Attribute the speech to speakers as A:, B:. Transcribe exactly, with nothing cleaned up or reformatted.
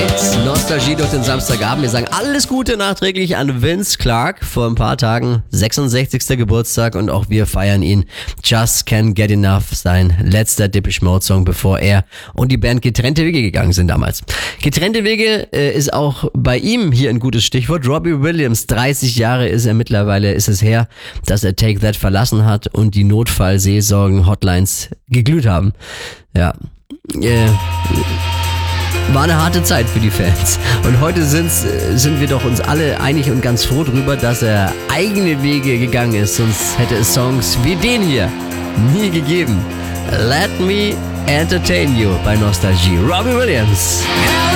A: Nostalgie durch den Samstagabend. Wir sagen alles Gute nachträglich an Vince Clarke. Vor ein paar Tagen sechsundsechzigster Geburtstag und auch wir feiern ihn. Just Can't Get Enough, sein letzter Depeche Mode Song, bevor er und die Band getrennte Wege gegangen sind damals. Getrennte Wege äh, ist auch bei ihm hier ein gutes Stichwort. Robbie Williams, dreißig Jahre ist er mittlerweile, ist es her, dass er Take That verlassen hat und die Notfallseelsorgen-Hotlines geglüht haben. Ja, äh, war eine harte Zeit für die Fans. Und heute sind's, sind wir doch uns alle einig und ganz froh drüber, dass er eigene Wege gegangen ist. Sonst hätte es Songs wie den hier nie gegeben. Let Me Entertain You bei Nostalgie. Robbie Williams.